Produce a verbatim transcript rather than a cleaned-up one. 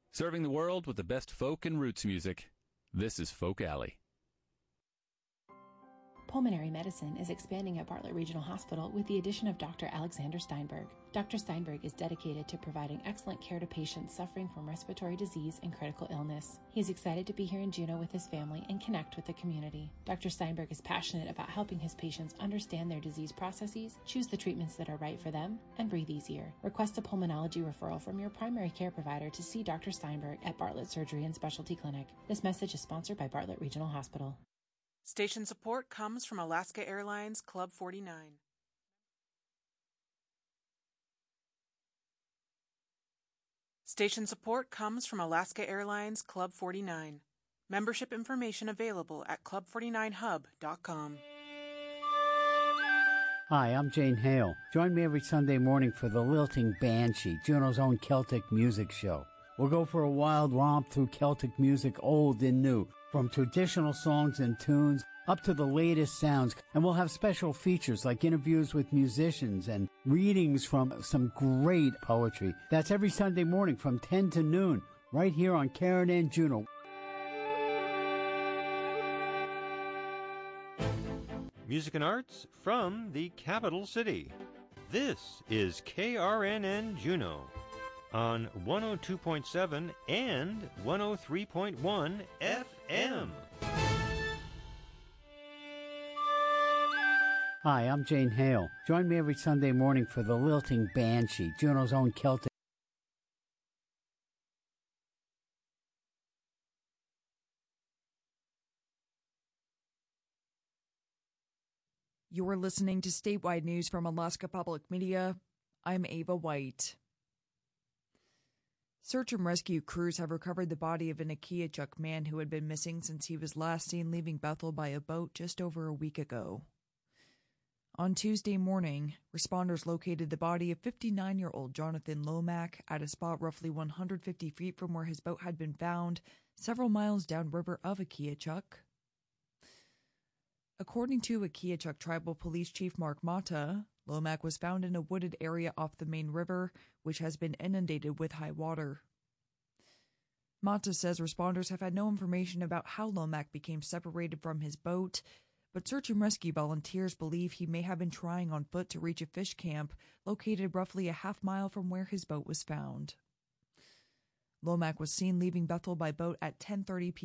Serving the world with the best folk and roots music. This is Folk Alley. Pulmonary medicine is expanding at Bartlett Regional Hospital with the addition of Doctor Alexander Steinberg. Doctor Steinberg is dedicated to providing excellent care to patients suffering from respiratory disease and critical illness. He is excited to be here in Juneau with his family and connect with the community. Doctor Steinberg is passionate about helping his patients understand their disease processes, choose the treatments that are right for them, and breathe easier. Request a pulmonology referral from your primary care provider to see Doctor Steinberg at Bartlett Surgery and Specialty Clinic. This message is sponsored by Bartlett Regional Hospital. Station support comes from Alaska Airlines Club forty-nine. Station support comes from Alaska Airlines Club forty-nine. Membership information available at club forty-nine hub dot com. Hi, I'm Jane Hale. Join me every Sunday morning for the Lilting Banshee, Juneau's own Celtic music show. We'll go for a wild romp through Celtic music, old and new, from traditional songs and tunes up to the latest sounds. And we'll have special features like interviews with musicians and readings from some great poetry. That's every Sunday morning from ten to noon, right here on K R N N Juneau. Music and arts from the capital city. This is K R N N Juneau on one oh two point seven and one oh three point one F M. Hi, I'm Jane Hale. Join me every Sunday morning for the Lilting Banshee, Juneau's own Celtic. You're listening to statewide news from Alaska Public Media. I'm Ava White. Search and rescue crews have recovered the body of an Akiachuk man who had been missing since he was last seen leaving Bethel by a boat just over a week ago. On Tuesday morning, responders located the body of fifty-nine-year-old Jonathan Lomack at a spot roughly one hundred fifty feet from where his boat had been found, several miles downriver of Akiachuk. According to Akiachuk Tribal Police Chief Mark Mata, Lomack was found in a wooded area off the main river, which has been inundated with high water. Mata says responders have had no information about how Lomack became separated from his boat, but search and rescue volunteers believe he may have been trying on foot to reach a fish camp located roughly a half mile from where his boat was found. Lomack was seen leaving Bethel by boat at ten thirty p.m.